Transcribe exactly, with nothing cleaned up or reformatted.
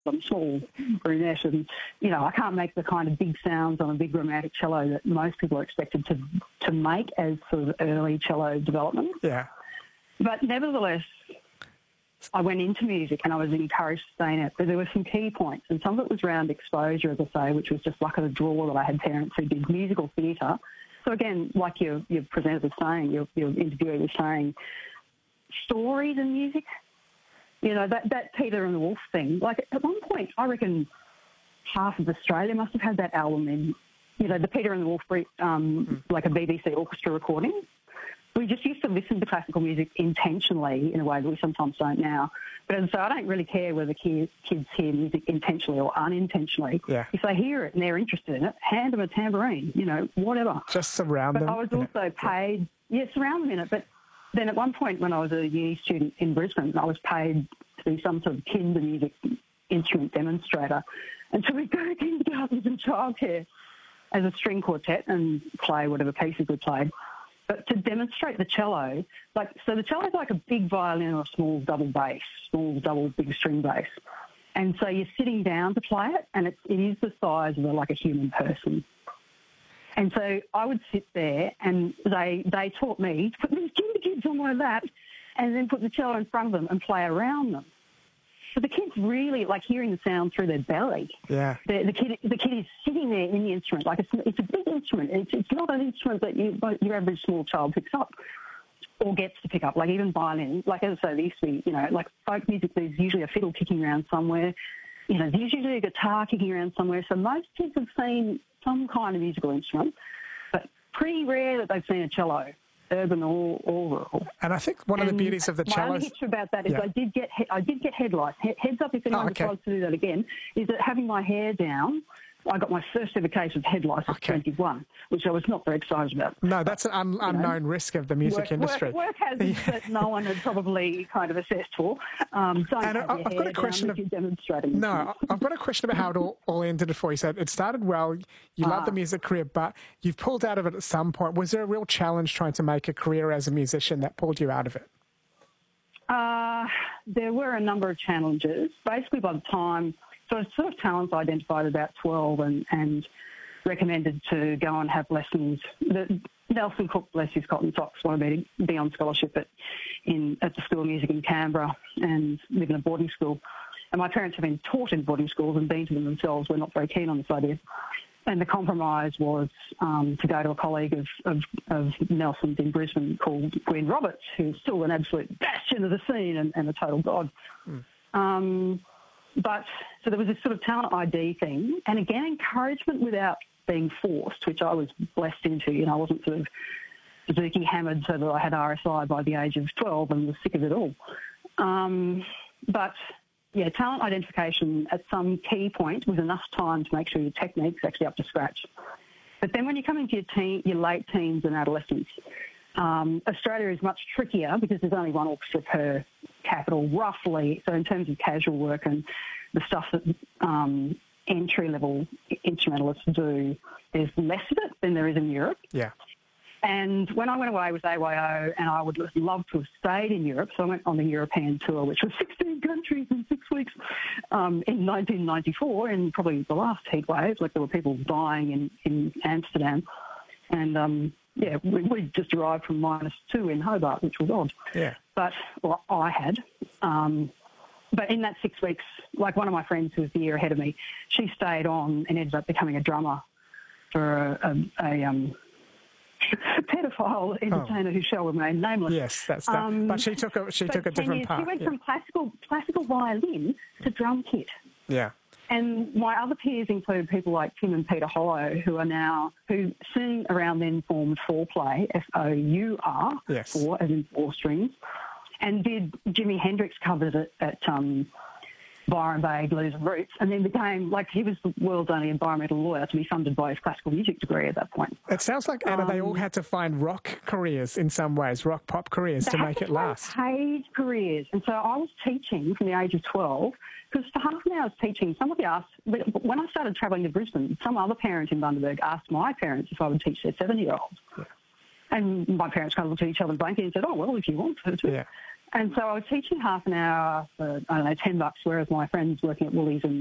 I'm a small brunette and, you know, I can't make the kind of big sounds on a big romantic cello that most people are expected to to make as sort of early cello development. Yeah. But nevertheless, I went into music and I was encouraged to stay in it. But there were some key points, and some of it was around exposure, as I say, which was just luck of the draw that I had parents who did musical theatre. So again, like your, your presenter was saying, your, your interviewer was saying, stories in music, you know, that, that Peter and the Wolf thing. Like at one point, I reckon half of Australia must have had that album in, you know, the Peter and the Wolf, um, mm. like a B B C orchestra recording. We just used to listen to classical music intentionally in a way that we sometimes don't now. But as I say, I don't really care whether kids, kids hear music intentionally or unintentionally. Yeah. If they hear it and they're interested in it, hand them a tambourine, you know, whatever. Just surround but them. But I was also it. paid, yeah, surround them in it. But then at one point when I was a uni student in Brisbane, I was paid to be some sort of kinder music instrument demonstrator. And so we'd go to kindergartens and childcare as a string quartet and play whatever pieces we played. But to demonstrate the cello, like, so the cello is like a big violin or a small double bass, small double big string bass. And so you're sitting down to play it, and it's, it is the size of a, like a human person. And so I would sit there, and they they taught me to put these kinder kids on my lap and then put the cello in front of them and play around them. So the kids really like hearing the sound through their belly. Yeah. The, the kid, the kid is sitting there in the instrument like it's, it's a big instrument. It's, it's not an instrument that you, your average small child picks up or gets to pick up. Like even violin, like as I say, there used to be, you know, like folk music. There's usually a fiddle kicking around somewhere. You know, there's usually a guitar kicking around somewhere. So most kids have seen some kind of musical instrument, but pretty rare that they've seen a cello. Urban or, or rural. And I think one and of the beauties of the cello... My only hitch about that is yeah. I did get he- I did get headlights. He- heads up if anyone oh, okay. decides to do that again, is that having my hair down, I got my first ever case of head lice at okay. twenty-one, which I was not very excited about. No, that's an un- unknown know, risk of the music work, industry. Work, work hazards that no one had probably kind of assessed for. Um, don't and have I, your I've hair got a question down of, if you're demonstrating. No, I've got a question about how it all, all ended for you. So it started well, you loved ah. the music career, but you've pulled out of it at some point. Was there a real challenge trying to make a career as a musician that pulled you out of it? Uh, there were a number of challenges. Basically, by the time... So I sort of talents identified about twelve and, and recommended to go and have lessons. The, Nelson Cook, bless his cotton socks, wanted me to be on scholarship at, in, at the School of Music in Canberra and live in a boarding school. And my parents have been taught in boarding schools and been to them themselves. We're not very keen on this idea. And the compromise was um, to go to a colleague of, of, of Nelson's in Brisbane called Gwen Roberts, who's still an absolute bastion of the scene and, and a total god. Mm. Um, But, so there was this sort of talent I D thing, and again, encouragement without being forced, which I was blessed into. You know, I wasn't sort of Zuki hammered so that I had R S I by the age of twelve and was sick of it all. Um, but, yeah, talent identification at some key point was enough time to make sure your technique's actually up to scratch. But then when you come into your, teen, your late teens and adolescence, Um, Australia is much trickier because there's only one orchestra per capital, roughly. So in terms of casual work and the stuff that um, entry-level instrumentalists do, there's less of it than there is in Europe. Yeah. And when I went away with A Y O, and I would love to have stayed in Europe, so I went on the European tour, which was sixteen countries in six weeks, um, in nineteen ninety-four, and probably the last heat wave, like there were people dying in, in Amsterdam. And, um, yeah, we, we just arrived from minus two in Hobart, which was odd. Yeah. But, well, I had. Um, but in that six weeks, like one of my friends who was the year ahead of me, she stayed on and ended up becoming a drummer for a, a, a um, pedophile entertainer oh. who shall remain nameless. Yes, that's that. Um, but she took a she took a different years, path. She went yeah. from classical classical violin to drum kit. Yeah. And my other peers include people like Tim and Peter Hollow, who are now, who soon around then formed Four-Play, F O U R, yes. four, as in four strings, and did Jimi Hendrix covers at, at um, Byron Bay Blues and Roots, and then became, like, he was the world's only environmental lawyer to be funded by his classical music degree at that point. It sounds like, Anna, um, they all had to find rock careers in some ways, rock pop careers to make to it last. Paid careers. And so I was teaching from the age of twelve, because for half an hour I was teaching, somebody asked, when I started travelling to Brisbane, some other parent in Bundaberg asked my parents if I would teach their seven-year-olds. Yeah. And my parents kind of looked at each other blankly and said, oh, well, if you want to. Yeah. And so I was teaching half an hour for, I don't know, ten bucks, whereas my friends working at Woolies and